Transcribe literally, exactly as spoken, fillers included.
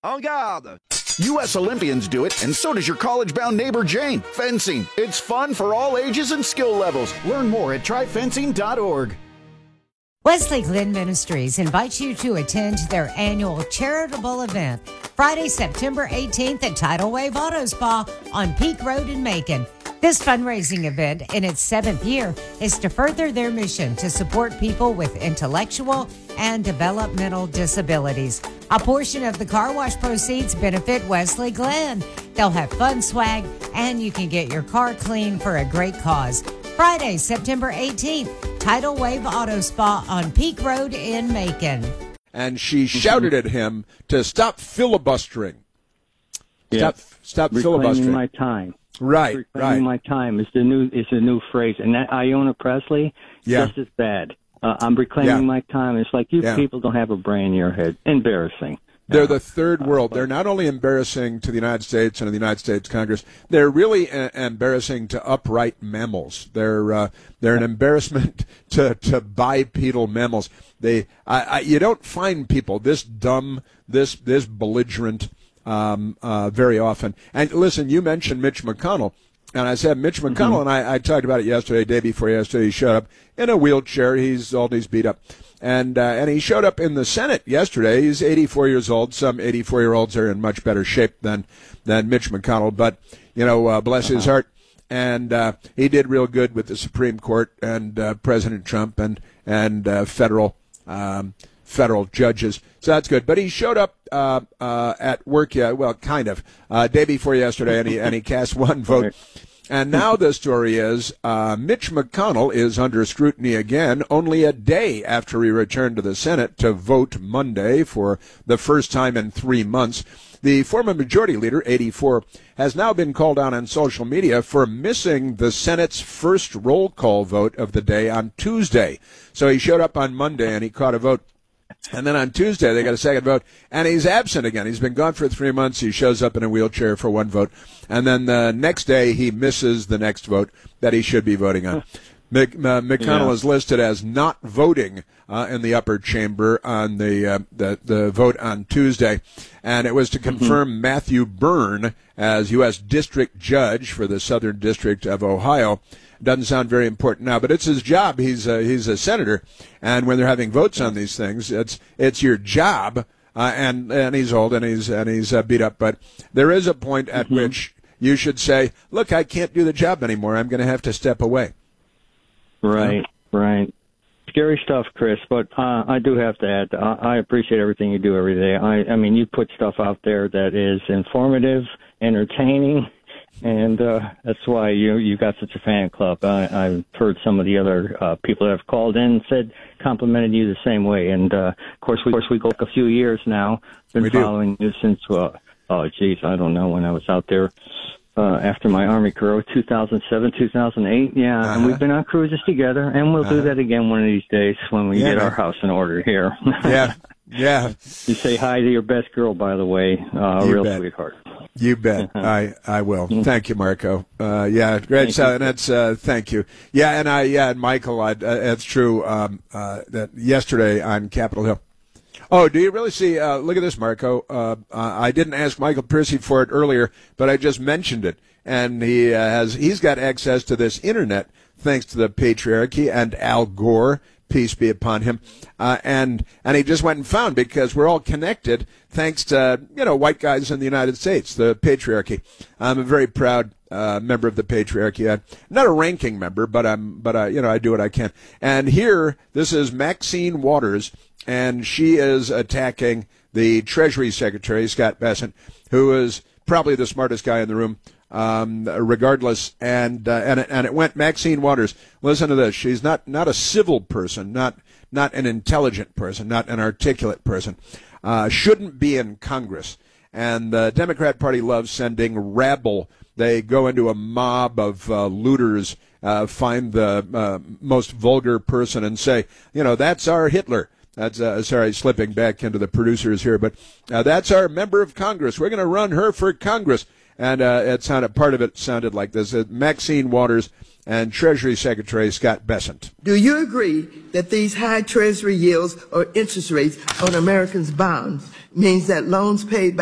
En garde! U S Olympians do it, and so does your college-bound neighbor Jane. Fencing. It's fun for all ages and skill levels. Learn more at try fencing dot org. Wesley Glenn Ministries invites you to attend their annual charitable event Friday, September eighteenth at Tidal Wave Auto Spa on Peak Road in Macon. This fundraising event, in its seventh year, is to further their mission to support people with intellectual and developmental disabilities. A portion of the car wash proceeds benefit Wesley Glenn. They'll have fun swag, and you can get your car clean for a great cause. Friday, September eighteenth, Tidal Wave Auto Spa on Peak Road in Macon. And she shouted at him to stop filibustering. Yeah. Stop, stop Reclaiming filibustering. my time. Right, Reclaiming right. my time is the new is the new phrase, and that Iona Presley, Yeah. just as bad. Uh, I'm reclaiming Yeah. my time. It's like you Yeah. people don't have a brain in your head. Embarrassing. They're the third world. They're not only embarrassing to the United States and the United States Congress, they're really uh, embarrassing to upright mammals. They're uh, they're an embarrassment to, to bipedal mammals. They I, I, you don't find people this dumb, this this belligerent um, uh, very often. And listen, you mentioned Mitch McConnell. And I said, Mitch McConnell, Mm-hmm. and I, I talked about it yesterday, day before yesterday, he showed up in a wheelchair. He's all he's beat up. And uh, and he showed up in the Senate yesterday. He's eighty-four years old. Some eighty-four-year-olds are in much better shape than, than Mitch McConnell. But, you know, uh, bless his heart. And uh, he did real good with the Supreme Court and uh, President Trump and, and uh, federal um, federal judges. So that's good. But he showed up uh, uh, at work, yeah, well, kind of, uh, day before yesterday, and he, and he cast one vote. And now the story is uh, Mitch McConnell is under scrutiny again only a day after he returned to the Senate to vote Monday for the first time in three months. The former majority leader, eighty-four, has now been called out on social media for missing the Senate's first roll call vote of the day on Tuesday. So he showed up on Monday and he caught a vote. And then on Tuesday, they got a second vote, and he's absent again. He's been gone for three months. He shows up in a wheelchair for one vote. And then the next day, he misses the next vote that he should be voting on. Mc, uh, McConnell Yeah. is listed as not voting uh, in the upper chamber on the, uh, the the vote on Tuesday. And it was to confirm mm-hmm. Matthew Byrne as U S District Judge for the Southern District of Ohio. Doesn't sound very important now, but it's his job. He's a, he's a senator, and when they're having votes on these things, it's it's your job. Uh, and and he's old and he's and he's uh, beat up, but there is a point at mm-hmm. which you should say, "Look, I can't do the job anymore. I'm going to have to step away." Right, you know? right. Scary stuff, Chris. But uh, I do have to add, I, I appreciate everything you do every day. I, I mean, you put stuff out there that is informative, entertaining. And uh, that's why you you got such a fan club. I, I've heard some of the other uh, people that have called in and said complimented you the same way. And uh, of course, we of course we go a few years now. Been we following do. you since uh, oh geez, I don't know when I was out there uh, after my Army career, two thousand seven, two thousand eight. Yeah, uh-huh. And we've been on cruises together, and we'll uh-huh. do that again one of these days when we yeah, get man. our house in order here. yeah, yeah. You say hi to your best girl, by the way. Uh, you real bet. sweetheart. You bet. I, I will. Thank you, Marco. Uh, yeah, great. Thank So, you. and that's, uh, thank you. Yeah, and I, yeah, and Michael, I, uh, that's true. Um, uh, that yesterday on Capitol Hill. Oh, do you really see, uh, look at this, Marco. Uh, uh, I didn't ask Michael Piercy for it earlier, but I just mentioned it. And he uh, has, he's got access to this internet thanks to the patriarchy and Al Gore. Peace be upon him. Uh, and, and he just went and found, because we're all connected thanks to, you know, white guys in the United States, the patriarchy. I'm a very proud, uh, member of the patriarchy. I'm not a ranking member, but I'm, but I, you know, I do what I can. And here, this is Maxine Waters, and she is attacking the Treasury Secretary, Scott Bessent, who is probably the smartest guy in the room. Um, regardless, and, uh, and, and it went Maxine Waters. Listen to this. She's not, not a civil person, not, not an intelligent person, not an articulate person, uh, shouldn't be in Congress. And the Democrat Party loves sending rabble. They go into a mob of, uh, looters, uh, find the, uh, most vulgar person and say, you know, that's our Hitler. That's, uh, sorry, slipping back into the producers here, but, uh, that's our member of Congress. We're going to run her for Congress. And uh, it sounded, part of it sounded like this. Uh, Maxine Waters and Treasury Secretary Scott Bessent. Do you agree that these high Treasury yields or interest rates on Americans' bonds means that loans paid by